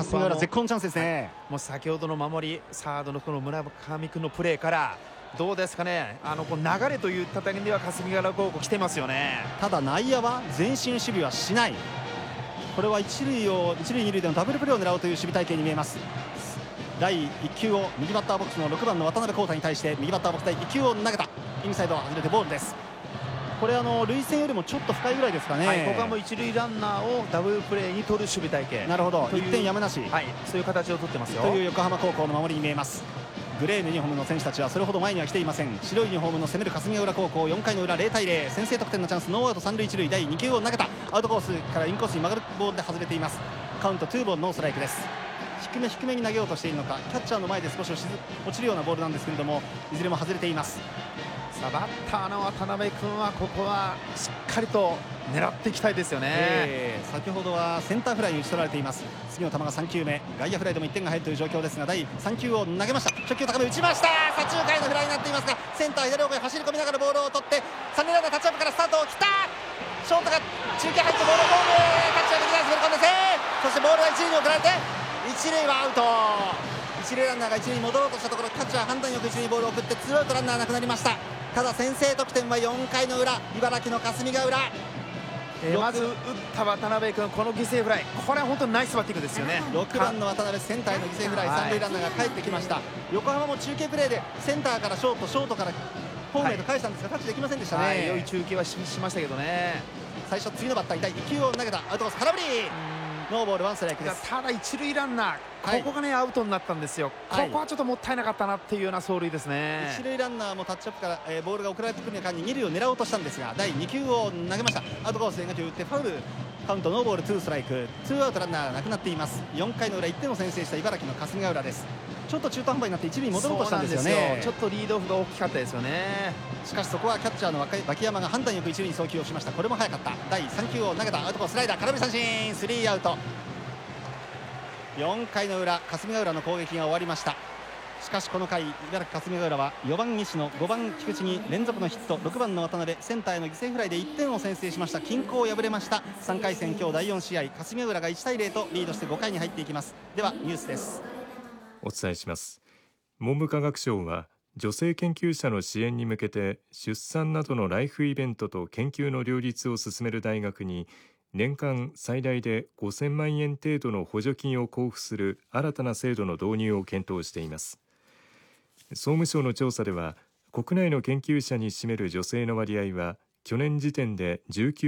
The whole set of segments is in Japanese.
霞ヶ浦絶好のチャンスですね。 もう先ほどの守り、サードのこの村上君のプレーからどうですかね、こう流れといった点では霞ヶ浦高校来てますよね。 ただ内野は前進守備はしない。これは一塁二塁でのダブルプレーを狙うという守備隊形に見えます。第1球を右バッターボックスの6番の渡辺康太に対して右バッターボックス第1球を投げた。インサイドは外れてボールです。これ塁線よりもちょっと深いぐらいですかね。 はい、ここはもう一塁ランナーをダブルプレーに取る守備隊形。 なるほど、1点やむなし、 はい、そういう形を取ってますよという横浜高校の守りに見えます。グレーのユニフォームの選手たちはそれほど前には来ていません。白いユニフォームの攻める霞ヶ浦高校、4回の裏0対0、先制得点のチャンス、ノーアウト三塁一塁、第2球を投げた。アウトコースからインコースに曲がるボールで外れています。カウント2ボールノーストライクです。低めに投げようとしているのか、キャッチャーの前で少し落ちるようなボールなんですけれども、いずれも外れています。 さあバッターの渡辺君はここはしっかりと狙っていきたいですよね。 先ほどはセンターフライに打ち取られています。次の球が3球目、外野フライでも1点が入るという状況ですが、第3球を投げました。初球高め打ちました。左中間のフライになっていますが、センター左方向へ走り込みながらボールを取って、三塁ランナータッチアップからスタートを切った。ショートが中継入ってボールをホームへタッチはできない。滑り込んでセーフ。そしてボールは一塁に送られて、一塁はアウト。一塁ランナーが一塁に戻ろうとしたところ、キャッチャー判断よく一塁にボールを送ってツーアウトランナーなくなりました。ただ先制得点は4回の裏、茨城の霞ヶ浦。 まず打った渡辺君、この犠牲フライ、これは本当にナイスバッティングですよね。 6番の渡辺、センターへの犠牲フライ、三塁ランナーが帰ってきました。横浜も中継プレーでセンターからショートからホームへと返したんですが、タッチできませんでしたね。 良い中継はしましたけどね。 最初次のバッターに第1球を投げた。アウトコース空振り、ノーボールワンストライクです。 ただ一塁ランナー、ここがねアウトになったんですよ。ここはちょっともったいなかったなっていうような走塁ですね。 一塁ランナーもタッチアップから、ボールが送られてくる間に二塁を狙おうとしたんですが、第2球を投げました。アウトコースで変化球打ってファウル、カウントノーボールツーストライク、ツーアウトランナーがなくなっています。4回の裏1点を先制した茨城の霞ヶ浦です。ちょっと中途半端になって一塁に戻ろうとしたんですよね。 ちょっとリードオフが大きかったですよね。 しかしそこはキャッチャーの脇山が判断よく一塁に送球をしました。これも早かった。第3球を投げた。アウトコーススライダー空振り三振、スリーアウト。4回の裏、霞ヶ浦の攻撃が終わりました。しかしこの回、茨城霞ヶ浦は4番西野、5番菊池に連続のヒット、6番の渡辺、センターへの犠牲フライで1点を先制しました。均衡を敗れました。3回戦今日第4試合、霞ヶ浦が1対0とリードして5回に入っていきます。ではニュースです。 お伝えします。文部科学省は女性研究者の支援に向けて出産などのライフイベントと研究の両立を進める大学に年間最大で5000万円程度の補助金を交付する新たな制度の導入を検討しています。総務省の調査では、国内の研究者に占める女性の割合は去年時点で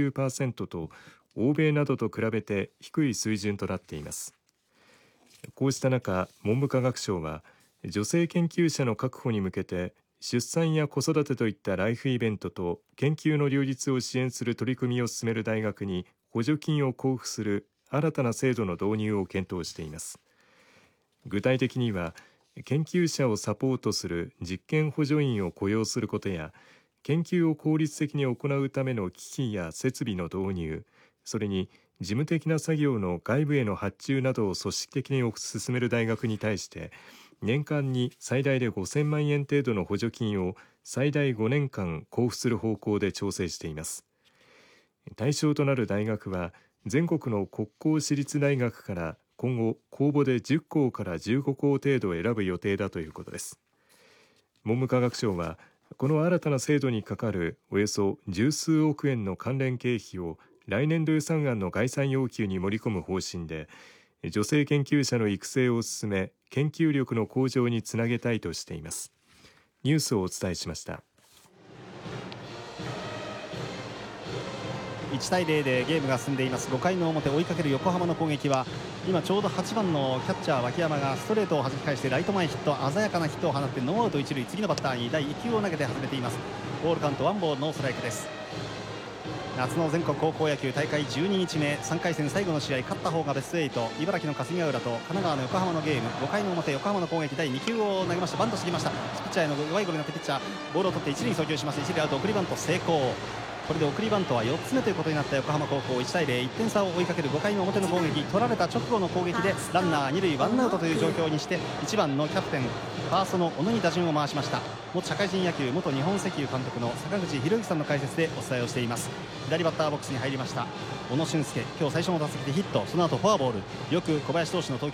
19% と欧米などと比べて低い水準となっています。こうした中、文部科学省は女性研究者の確保に向けて出産や子育てといったライフイベントと研究の両立を支援する取り組みを進める大学に補助金を交付する新たな制度の導入を検討しています。具体的には、研究者をサポートする実験補助員を雇用することや、研究を効率的に行うための機器や設備の導入、それに事務的な作業の外部への発注などを組織的に進める大学に対して、年間に最大で5000万円程度の補助金を最大5年間交付する方向で調整しています。対象となる大学は全国の国公私立大学から今後公募で10校から15校程度選ぶ予定だということです。文部科学省はこの新たな制度にかかるおよそ十数億円の関連経費を来年度予算案の概算要求に盛り込む方針で、女性研究者の育成を進め、研究力の向上につなげたいとしています。ニュースをお伝えしました。 1対0でゲームが進んでいます。5回の表、追いかける横浜の攻撃は今ちょうど8番のキャッチャー脇山がストレートを弾き返してライト前ヒット、鮮やかなヒットを放ってノーアウト一塁、次のバッターに第1球を投げて外れています。ボールカウントワンボールノーストライクです。夏の全国高校野球大会12日目、3回戦最後の試合、勝った方がベスト8、茨城の霞ヶ浦と神奈川の横浜のゲーム。5回の表、横浜の攻撃第2球を投げました。バントしてきました。ピッチャーへの弱いゴロになってピッチャーボールを取って一塁に送球します。一塁アウト、送りバント成功。これで送りバントは4つ目ということになった横浜高校。1対0、1点差を追いかける5回の表の攻撃、取られた直後の攻撃でランナー2塁ワンアウトという状況にして、1番のキャプテンファーストの小野に打順を回しました。元社会人野球元日本石油監督の坂口博之さんの解説でお伝えをしています。左バッターボックスに入りました小野俊介、今日最初の打席でヒット、その後フォアボール。よく小林投手の投球